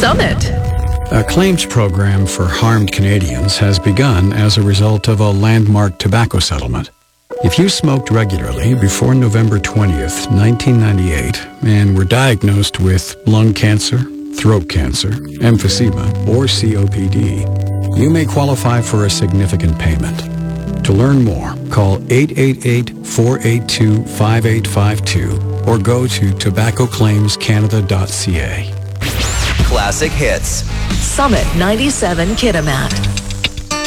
Summit. A claims program for harmed Canadians has begun as a result of a landmark tobacco settlement. If you smoked regularly before November 20th, 1998, and were diagnosed with lung cancer, throat cancer, emphysema, or COPD, you may qualify for a significant payment. To learn more, call 888-482-5852 or go to tobaccoclaimscanada.ca. Classic hits. Summit 97 Kitimat.